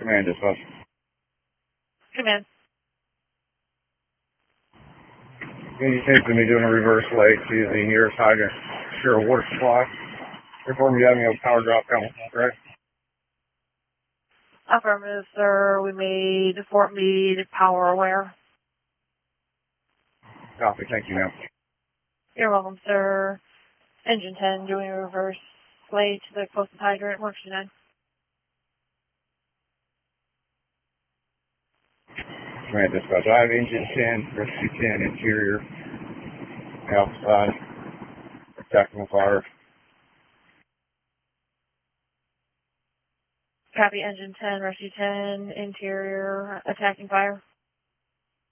Command dispatch. Command. You seem to be doing a reverse late to the nearest hydrant. Sure, water supply. Inform you having a power drop coming, correct? Affirmative, sir. We made Fort Meade power aware. Copy. Thank you, ma'am. You're welcome, sir. Engine 10 doing a reverse late to the closest hydrant. Works 9. Command dispatch. I have engine 10, rescue 10, interior, outside, attacking fire. Copy engine 10, rescue 10, interior, attacking fire.